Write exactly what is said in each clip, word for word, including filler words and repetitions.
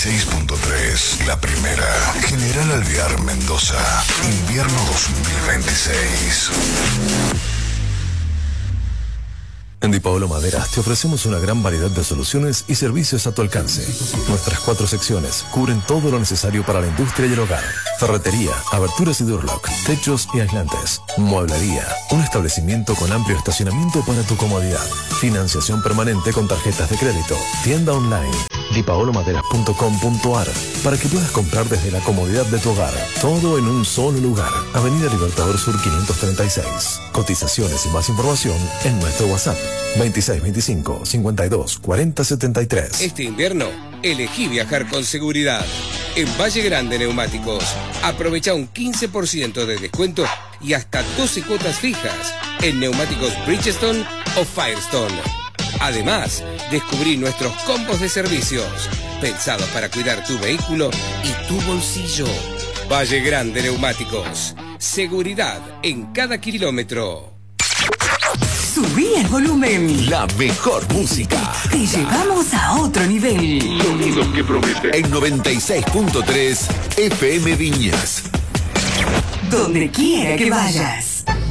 seis punto tres, la primera. General Alvear, Mendoza. Invierno dos mil veintiséis. En Di Paolo Maderas te ofrecemos una gran variedad de soluciones y servicios a tu alcance. Nuestras cuatro secciones cubren todo lo necesario para la industria y el hogar. Ferretería, aberturas y Durlock, techos y aislantes. Mueblería, un establecimiento con amplio estacionamiento para tu comodidad. Financiación permanente con tarjetas de crédito. Tienda online, di paolo maderas punto com punto a r, para que puedas comprar desde la comodidad de tu hogar. Todo en un solo lugar. Avenida Libertador Sur quinientos treinta y seis. Cotizaciones y más información en nuestro WhatsApp veintiséis veinticinco cincuenta y dos cuarenta setenta y tres. Este invierno, elegí viajar con seguridad. En Valle Grande Neumáticos, aprovecha un quince por ciento de descuento y hasta doce cuotas fijas en neumáticos Bridgestone o Firestone. Además, descubrí nuestros combos de servicios, pensados para cuidar tu vehículo y tu bolsillo. Valle Grande Neumáticos, seguridad en cada kilómetro. Subí el volumen. La mejor música. Te llevamos a otro nivel. Sonidos que prometen. En noventa y seis punto tres F M Viñas. Donde quiera que vayas.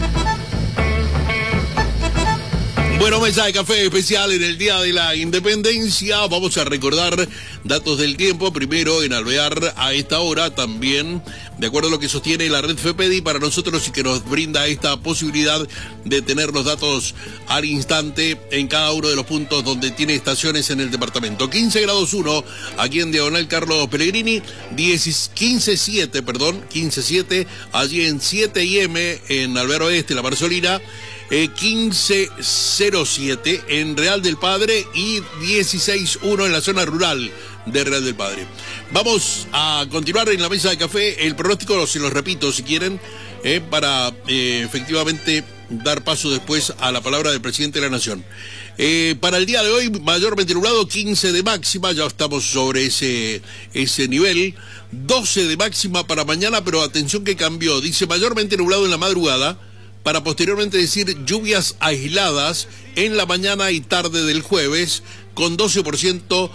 Bueno, mesa de café especial en el Día de la Independencia. Vamos a recordar datos del tiempo. Primero, en Alvear, a esta hora también, de acuerdo a lo que sostiene la red FEPEDI para nosotros y que nos brinda esta posibilidad de tener los datos al instante en cada uno de los puntos donde tiene estaciones en el departamento. quince grados uno, aquí en Diagonal Carlos Pellegrini. quince siete, perdón, quince siete, allí en siete y M, en Alvear Oeste, La Marzolina. Eh, quince cero siete en Real del Padre y dieciséis uno en la zona rural de Real del Padre. Vamos a continuar en la mesa de café. El pronóstico se los repito si quieren, eh, para eh, efectivamente dar paso después a la palabra del presidente de la Nación. Eh, para el día de hoy, mayormente nublado, quince de máxima, ya estamos sobre ese, ese nivel. doce de máxima para mañana, pero atención que cambió. Dice mayormente nublado en la madrugada, para posteriormente decir lluvias aisladas en la mañana y tarde del jueves, con doce por ciento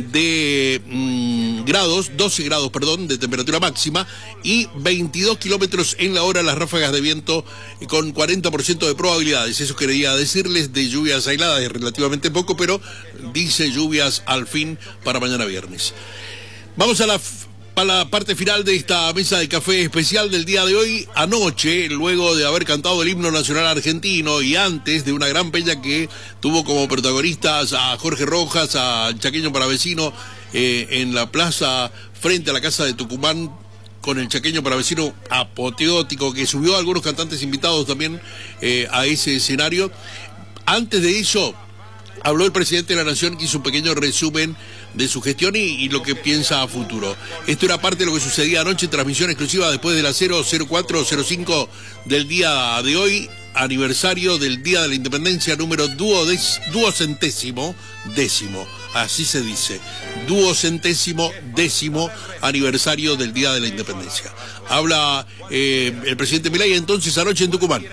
de mmm, grados, doce grados, perdón, de temperatura máxima y veintidós kilómetros en la hora las ráfagas de viento con cuarenta por ciento de probabilidades. Eso quería decirles de lluvias aisladas, es relativamente poco, pero dice lluvias al fin para mañana viernes. Vamos a la... Para la parte final de esta mesa de café especial del día de hoy. Anoche, luego de haber cantado el himno nacional argentino y antes de una gran peña que tuvo como protagonistas a Jorge Rojas, al Chaqueño Paravecino, eh, en la plaza frente a la Casa de Tucumán, con el Chaqueño Paravecino apoteótico, que subió a algunos cantantes invitados también eh, a ese escenario. Antes de eso, habló el presidente de la Nación, que hizo un pequeño resumen de su gestión y, y lo que piensa a futuro. Esto era parte de lo que sucedía anoche, transmisión exclusiva después de las cero cero cuatro cero cinco del día de hoy, aniversario del Día de la Independencia, número duodes, duocentésimo décimo, así se dice, duocentésimo décimo aniversario del Día de la Independencia. Habla eh, el presidente Milei entonces anoche en Tucumán.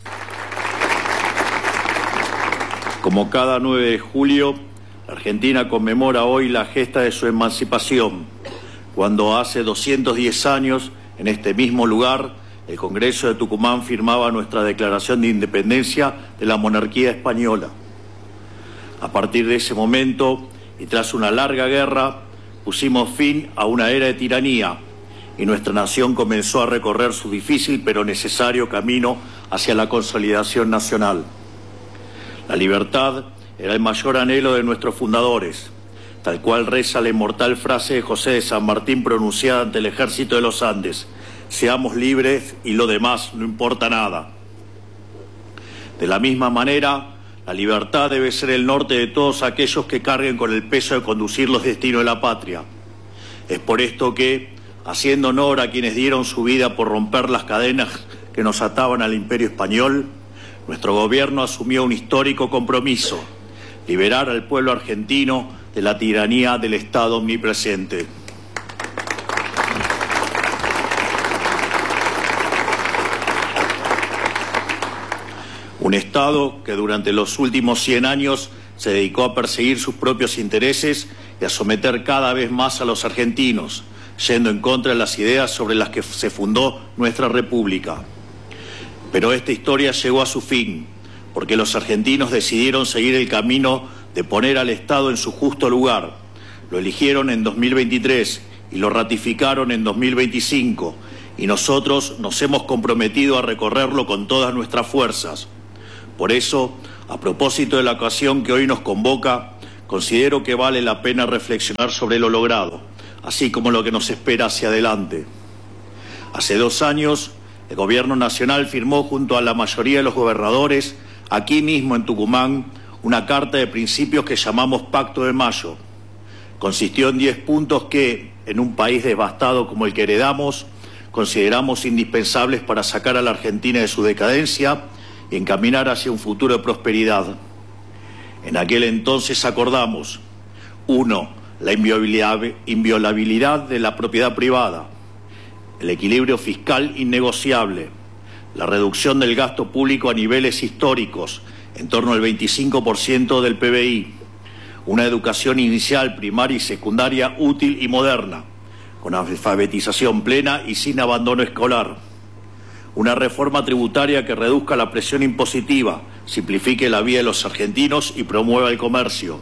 Como cada nueve de julio, la Argentina conmemora hoy la gesta de su emancipación, cuando hace doscientos diez años, en este mismo lugar, el Congreso de Tucumán firmaba nuestra declaración de independencia de la monarquía española. A partir de ese momento, y tras una larga guerra, pusimos fin a una era de tiranía, y nuestra nación comenzó a recorrer su difícil pero necesario camino hacia la consolidación nacional. La libertad era el mayor anhelo de nuestros fundadores, tal cual reza la inmortal frase de José de San Martín pronunciada ante el ejército de los Andes: seamos libres y lo demás no importa nada. De la misma manera, la libertad debe ser el norte de todos aquellos que carguen con el peso de conducir los destinos de la patria. Es por esto que, haciendo honor a quienes dieron su vida por romper las cadenas que nos ataban al Imperio Español, nuestro gobierno asumió un histórico compromiso: liberar al pueblo argentino de la tiranía del Estado omnipresente. Un Estado que durante los últimos cien años se dedicó a perseguir sus propios intereses y a someter cada vez más a los argentinos, yendo en contra de las ideas sobre las que se fundó nuestra República. Pero esta historia llegó a su fin, porque los argentinos decidieron seguir el camino de poner al Estado en su justo lugar. Lo eligieron en dos mil veintitrés y lo ratificaron en dos mil veinticinco, y nosotros nos hemos comprometido a recorrerlo con todas nuestras fuerzas. Por eso, a propósito de la ocasión que hoy nos convoca, considero que vale la pena reflexionar sobre lo logrado, así como lo que nos espera hacia adelante. Hace dos años, el Gobierno Nacional firmó junto a la mayoría de los gobernadores, aquí mismo en Tucumán, una carta de principios que llamamos Pacto de Mayo. Consistió en diez puntos que, en un país devastado como el que heredamos, consideramos indispensables para sacar a la Argentina de su decadencia y encaminar hacia un futuro de prosperidad. En aquel entonces acordamos: uno, la inviolabilidad de la propiedad privada, el equilibrio fiscal innegociable, la reducción del gasto público a niveles históricos, en torno al veinticinco por ciento del P B I, una educación inicial, primaria y secundaria útil y moderna, con alfabetización plena y sin abandono escolar, una reforma tributaria que reduzca la presión impositiva, simplifique la vida de los argentinos y promueva el comercio,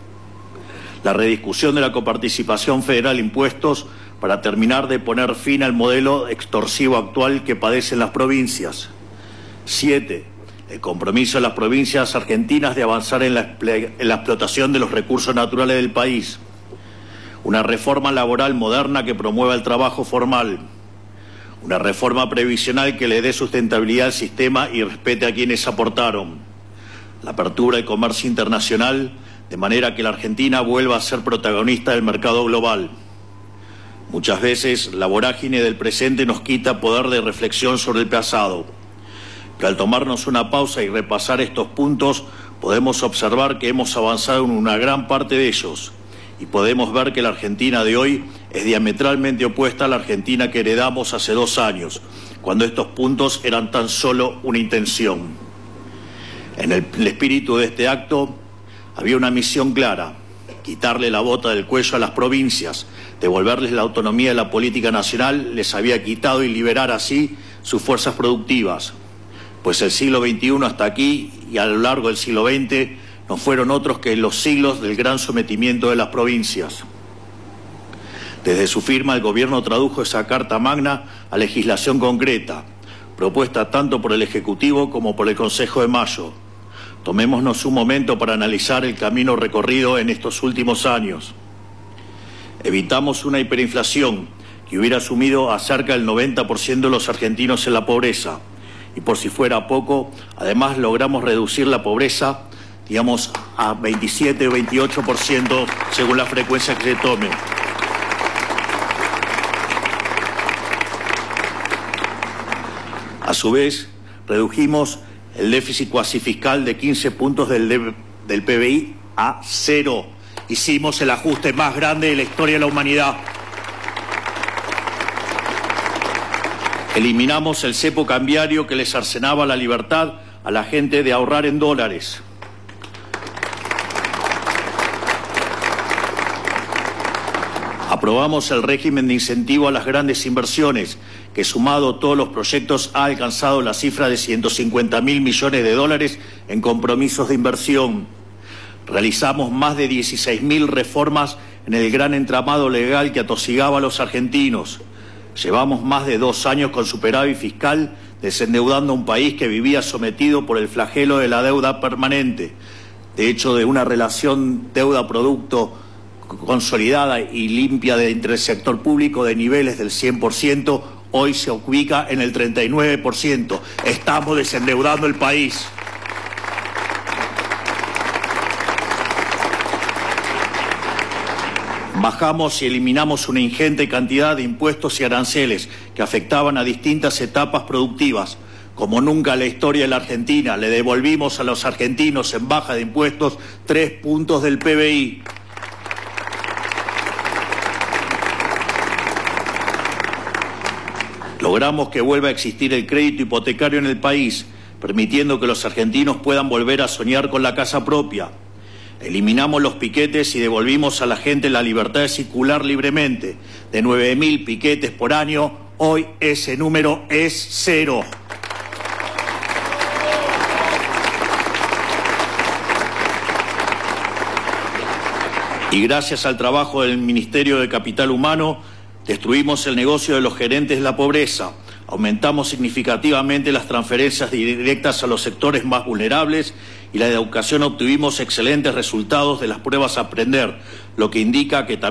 la rediscusión de la coparticipación federal en impuestos para terminar de poner fin al modelo extorsivo actual que padecen las provincias. Siete, el compromiso de las provincias argentinas de avanzar en la, en la explotación de los recursos naturales del país. Una reforma laboral moderna que promueva el trabajo formal. Una reforma previsional que le dé sustentabilidad al sistema y respete a quienes aportaron. La apertura del comercio internacional, de manera que la Argentina vuelva a ser protagonista del mercado global. Muchas veces la vorágine del presente nos quita poder de reflexión sobre el pasado. Pero al tomarnos una pausa y repasar estos puntos, podemos observar que hemos avanzado en una gran parte de ellos. Y podemos ver que la Argentina de hoy es diametralmente opuesta a la Argentina que heredamos hace dos años, cuando estos puntos eran tan solo una intención. En el, el espíritu de este acto había una misión clara: quitarle la bota del cuello a las provincias, devolverles la autonomía de la política nacional, les había quitado y liberar así sus fuerzas productivas. Pues el siglo veintiuno hasta aquí y a lo largo del siglo veinte no fueron otros que los siglos del gran sometimiento de las provincias. Desde su firma, el Gobierno tradujo esa Carta Magna a legislación concreta, propuesta tanto por el Ejecutivo como por el Consejo de Mayo. Tomémonos un momento para analizar el camino recorrido en estos últimos años. Evitamos una hiperinflación que hubiera sumido a cerca del noventa por ciento de los argentinos en la pobreza. Y por si fuera poco, además logramos reducir la pobreza, digamos, a veintisiete o veintiocho por ciento según la frecuencia que se tome. A su vez, redujimos el déficit cuasi fiscal de quince puntos del, de, del P B I a cero. Hicimos el ajuste más grande de la historia de la humanidad. Eliminamos el cepo cambiario que les cercenaba la libertad a la gente de ahorrar en dólares. Aprobamos el régimen de incentivo a las grandes inversiones, que sumado a todos los proyectos ha alcanzado la cifra de ciento cincuenta mil millones de dólares en compromisos de inversión. Realizamos más de dieciséis mil reformas en el gran entramado legal que atosigaba a los argentinos. Llevamos más de dos años con superávit fiscal, desendeudando a un país que vivía sometido por el flagelo de la deuda permanente. De hecho, de una relación deuda-producto consolidada y limpia de entre el sector público de niveles del cien por ciento, hoy se ubica en el treinta y nueve por ciento. Estamos desendeudando el país. Bajamos y eliminamos una ingente cantidad de impuestos y aranceles que afectaban a distintas etapas productivas. Como nunca en la historia de la Argentina, le devolvimos a los argentinos en baja de impuestos tres puntos del P B I. Logramos que vuelva a existir el crédito hipotecario en el país, permitiendo que los argentinos puedan volver a soñar con la casa propia. Eliminamos los piquetes y devolvimos a la gente la libertad de circular libremente. De nueve mil piquetes por año, hoy ese número es cero. Y gracias al trabajo del Ministerio de Capital Humano, destruimos el negocio de los gerentes de la pobreza. Aumentamos significativamente las transferencias directas a los sectores más vulnerables y la educación obtuvimos excelentes resultados de las pruebas a aprender, lo que indica que también